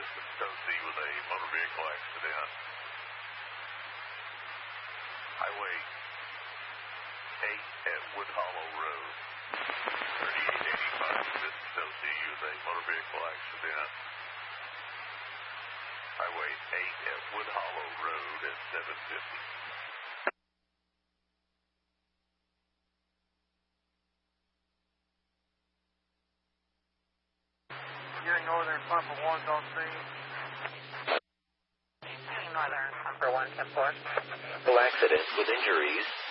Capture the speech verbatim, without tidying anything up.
Stocy with a motor vehicle accident. Highway eight at Wood Hollow Road. thirty-eight eighty-five, this is Stocy with a motor vehicle accident. Highway eight at Wood Hollow Road at seven fifty. You're Northern Pumper one, don't see. Northern Pumper one, ten four. Accident with injuries.